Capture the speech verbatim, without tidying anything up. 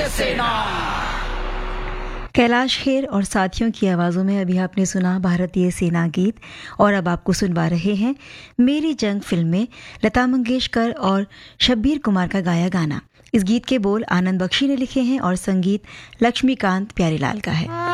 सेना। कैलाश खेर और साथियों की आवाज़ों में अभी आपने सुना भारतीय सेना गीत, और अब आपको सुनवा रहे हैं मेरी जंग फिल्म में लता मंगेशकर और शब्बीर कुमार का गाया गाना। इस गीत के बोल आनंद बख्शी ने लिखे हैं और संगीत लक्ष्मीकांत प्यारेलाल का है।